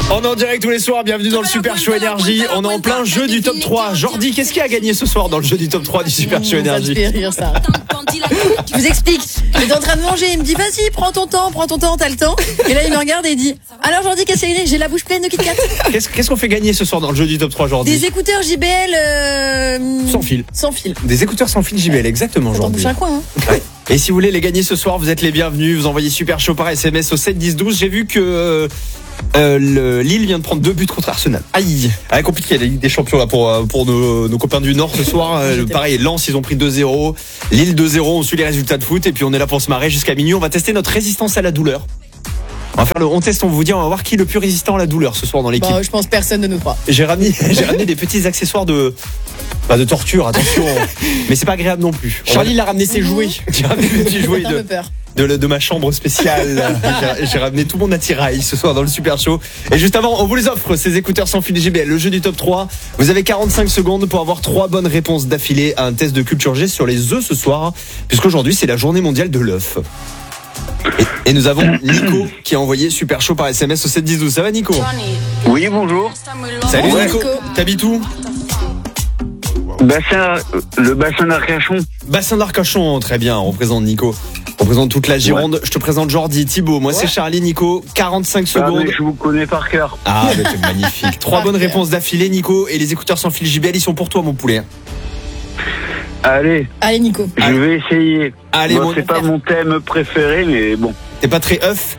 On est en direct tous les soirs, bienvenue dans le Super Show Énergie. On est en plein jeu du top 3. Jordi, qu'est-ce qui a gagné ce soir dans le jeu du top 3 du Super Show Énergie? Ça te fait rire ça. Je vous explique. J'étais en train de manger, il me dit vas-y, prends ton temps, t'as le temps. Et là il me regarde et il dit alors Jordi, qu'est-ce qu'il y a? J'ai la bouche pleine de Kit Kat. Qu'est-ce qu'on fait gagner ce soir dans le jeu du top 3, Jordi? Des écouteurs JBL sans fil. Sans fil. Des écouteurs sans fil JBL, exactement, Ça t'en Jordi. bouge un coin, hein. Ouais. Et si vous voulez les gagner ce soir, vous êtes les bienvenus. Vous envoyez Super Show par SMS au 7 10 12. J'ai vu que Lille vient de prendre 2 buts contre Arsenal. Aïe, compliqué la Ligue des Champions là pour nos copains du Nord ce soir. Pareil, Lens ils ont pris 2-0, Lille 2-0. On suit les résultats de foot et puis on est là pour se marrer jusqu'à minuit. On va tester notre résistance à la douleur. On va faire on teste, on va vous dire, on va voir qui est le plus résistant à la douleur ce soir dans l'équipe. Bon, je pense personne de nous trois. J'ai ramené des petits accessoires de torture, attention. Mais c'est pas agréable non plus. Charlie il a ramené ses jouets. J'ai ramené des petits jouets J'ai un peu peur. de ma chambre spéciale. J'ai ramené tout mon attirail ce soir dans le Super Show. Et juste avant, on vous les offre, ces écouteurs sans fil JBL, le jeu du top 3. Vous avez 45 secondes pour avoir 3 bonnes réponses d'affilée à un test de culture G sur les œufs ce soir, puisqu'aujourd'hui c'est la journée mondiale de l'œuf. Et nous avons Nico qui a envoyé Super Show par SMS au 7 10 12. Ça va Nico? Oui, bonjour. Salut Bonjour, Nico. Nico. T'habites où? Le bassin d'Arcachon. Bassin d'Arcachon, très bien, on représente Nico. On représente toute la Gironde. Ouais. Je te présente Jordi, Thibaut. Moi, c'est Charlie, Nico. 45 secondes. Mais je vous connais par cœur. Ah, bah, c'est magnifique. 3 bonnes réponses d'affilée, Nico. Et les écouteurs sans fil JBL, ils sont pour toi, mon poulet. Allez, Nico. je vais essayer. Allez, bon, c'est pas mon thème préféré, mais bon. T'es pas très œuf?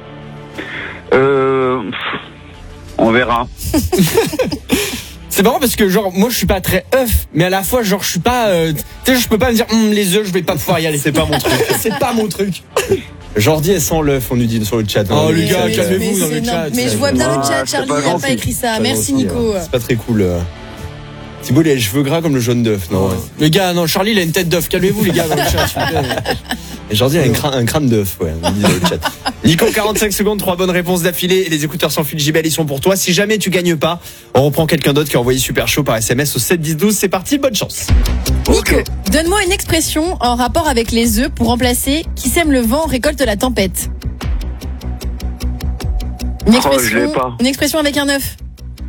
On verra. C'est marrant parce que genre moi je suis pas très œuf, mais à la fois genre je suis pas tu sais je peux pas me dire les œufs je vais pas pouvoir y aller. C'est pas mon truc. C'est pas mon truc. Jordi elle sent l'œuf, on nous dit sur le chat. Oh les gars, Mais calmez-vous dans le c'est chat. Mais je vois bien le chat, c'est Charlie pas il a gentil. pas écrit ça. Merci Gentil, Nico. C'est pas très cool. Thibaut, il a les cheveux gras comme le jaune d'œuf, non? Les gars, non, Charlie il a une tête d'œuf, calmez-vous les gars dans le chat. s'il vous plaît. Et Jordi a un crâne d'œuf, ouais, on dit dans le chat. Nico, 45 secondes, 3 bonnes réponses d'affilée. Et les écouteurs sans fil JBL, ils sont pour toi. Si jamais tu gagnes pas, on reprend quelqu'un d'autre qui a envoyé Super Show par SMS au 7 10 12. C'est parti, bonne chance. Nico, donne-moi une expression en rapport avec les œufs pour remplacer qui sème le vent récolte la tempête. Je l'ai pas. Une expression avec un œuf.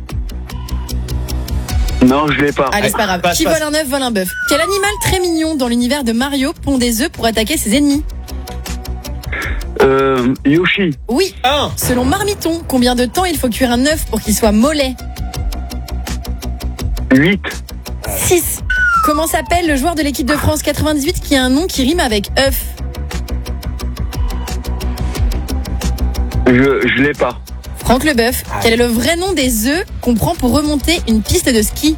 Non, je l'ai pas. Allez, c'est pas grave. passe. Qui vole un œuf vole un bœuf. Quel animal très mignon dans l'univers de Mario pond des œufs pour attaquer ses ennemis? Yoshi. Oui. 1. Selon Marmiton, combien de temps il faut cuire un œuf pour qu'il soit mollet? 8. 6. Comment s'appelle le joueur de l'équipe de France 98 qui a un nom qui rime avec œuf? Je l'ai pas. Franck Leboeuf. Quel est le vrai nom des œufs qu'on prend pour remonter une piste de ski?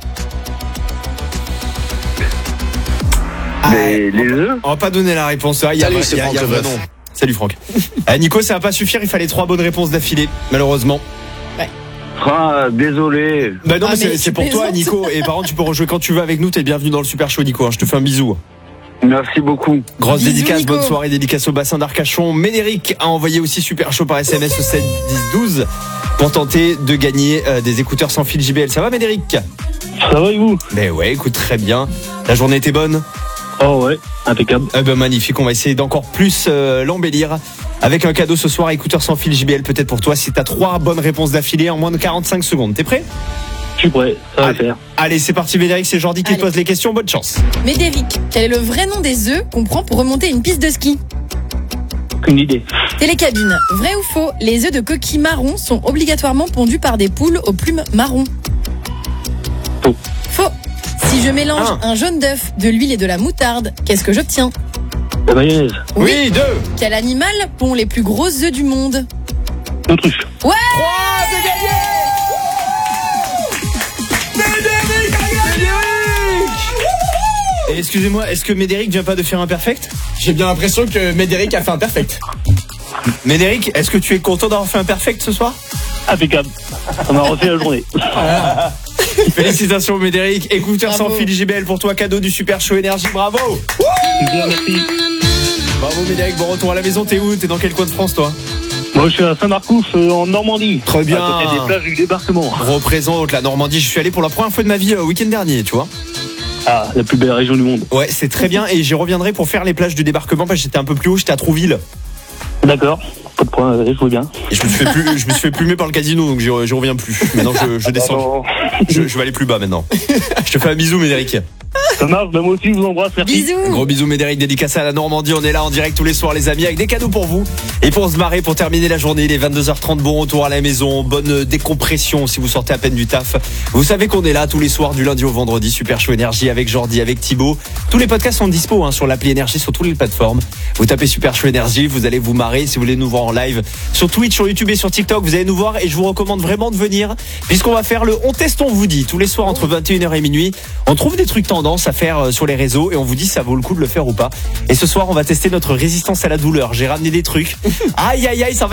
Les œufs. On va pas donner la réponse. Il y a Salut, un c'est Franck vrai Leboeuf. nom. Salut Franck. Nico, ça va pas suffire, il fallait 3 bonnes réponses d'affilée, malheureusement. Ah, désolé. Bah non, Ah, mais mais c'est tu pour toi, plaisantes. Nico. Et par contre, tu peux rejouer quand tu veux avec nous. T'es bienvenu dans le Super Show, Nico. Je te fais un bisou. Merci beaucoup. Grosse Bisous, dédicace, Nico. bonne soirée, dédicace au bassin d'Arcachon. Médéric a envoyé aussi Super Show par SMS au 7 10 12 pour tenter de gagner des écouteurs sans fil JBL. Ça va, Médéric? Ça va et vous? Ben ouais, écoute, très bien. La journée était bonne? Oh ouais, impeccable. Magnifique, on va essayer d'encore plus l'embellir avec un cadeau ce soir, écouteurs sans fil JBL peut-être pour toi si t'as 3 bonnes réponses d'affilée en moins de 45 secondes. T'es prêt? Je suis prêt, ça va le faire. Allez, c'est parti, Médéric, c'est Jordi qui te Allez. pose les questions. Bonne chance. Médéric. Quel est le vrai nom des œufs qu'on prend pour remonter une piste de ski? Une idée. Télécabine. Vrai ou faux? Les œufs de coquille marron sont obligatoirement pondus par des poules aux plumes marron. Faux. Faux. Si je mélange un jaune d'œuf, de l'huile et de la moutarde, qu'est-ce que j'obtiens? La mayonnaise. Oui, 2. Quel animal pond les plus gros œufs du monde? L'autruche. Ouais! 3, c'est gagné. Médéric a gagné. Et excusez-moi, est-ce que Médéric vient pas de faire un perfect? J'ai bien l'impression que Médéric a fait un perfect. Médéric, est-ce que tu es content d'avoir fait un perfect ce soir? Impeccable. Ça m'a refait la journée. Félicitations Médéric, écouteurs Bravo. sans fil JBL pour toi, cadeau du Super Show Énergie, bravo. Bien, merci. Bravo Médéric, bon retour à la maison, t'es où? T'es dans quel coin de France toi? Moi, je suis à Saint-Marcouf, en Normandie. Très bien. À côté des plages du débarquement. Représente la Normandie, je suis allé pour la première fois de ma vie week-end dernier, tu vois. Ah, la plus belle région du monde. Ouais, c'est très bien et j'y reviendrai pour faire les plages du débarquement parce que j'étais un peu plus haut, j'étais à Trouville. D'accord, pas de problème. points, je jouais bien. Et je me suis fait plumer par le casino, donc je reviens plus. Maintenant, je descends. Alors, Je vais aller plus bas maintenant. Je te fais un bisou, Médéric. ça marche, moi aussi, je vous embrasse, merci. Bisous. Gros bisous, Médéric, dédicacé à la Normandie. On est là en direct tous les soirs, les amis, avec des cadeaux pour vous. Et pour se marrer, pour terminer la journée, il est 22h30, bon retour à la maison, bonne décompression si vous sortez à peine du taf. Vous savez qu'on est là tous les soirs, du lundi au vendredi, Super Show Énergie avec Jordi, avec Thibaut. Tous les podcasts sont dispo sur l'appli Énergie, sur toutes les plateformes. Vous tapez Super Show Énergie, vous allez vous marrer. Si vous voulez nous voir en live sur Twitch, sur YouTube et sur TikTok, vous allez nous voir. Et je vous recommande vraiment de venir, puisqu'on va faire le On Teste, on vous dit, tous les soirs entre 21h et minuit. On trouve des trucs tendance à faire sur les réseaux et on vous dit si ça vaut le coup de le faire ou pas. Et ce soir, on va tester notre résistance à la douleur. J'ai ramené des trucs. Aïe, aïe, aïe, ça va